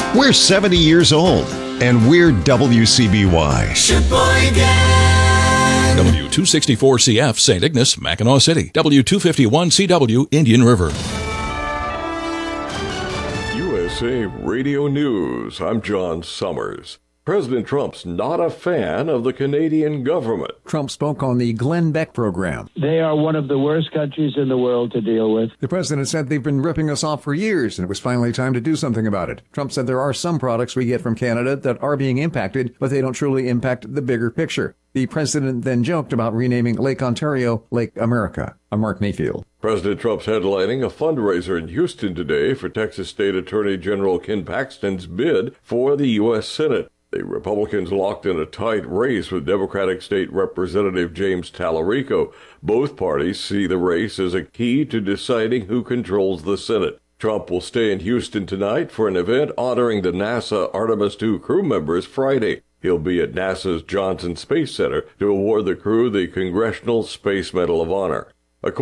We're 70 years old, and we're WCBY. Sheboygan. W264CF, St. Ignace, Mackinac City. W251CW, Indian River. USA Radio News. I'm John Summers. President Trump's not a fan of the Canadian government. Trump spoke on the Glenn Beck program. They are one of the worst countries in the world to deal with. The president said they've been ripping us off for years, and it was finally time to do something about it. Trump said there are some products we get from Canada that are being impacted, but they don't truly impact the bigger picture. The president then joked about renaming Lake Ontario Lake America. I'm Mark Mayfield. President Trump's headlining a fundraiser in Houston today for Texas State Attorney General Ken Paxton's bid for the U.S. Senate. The Republicans locked in a tight race with Democratic State Representative James Tallarico. Both parties see the race as a key to deciding who controls the Senate. Trump will stay in Houston tonight for an event honoring the NASA Artemis II crew members Friday. He'll be at NASA's Johnson Space Center to award the crew the Congressional Space Medal of Honor.